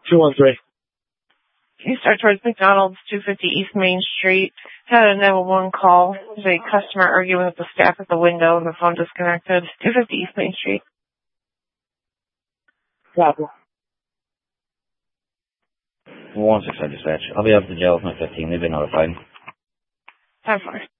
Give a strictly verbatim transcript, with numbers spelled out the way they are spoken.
two one three. You start towards McDonald's, two fifty East Main Street. Had a nine one one call. There's a customer arguing with the staff at the window and the phone disconnected. two fifty East Main Street. Copy. one six, dispatch. I'll be up to jail with my fifteen. They've been notified. Time for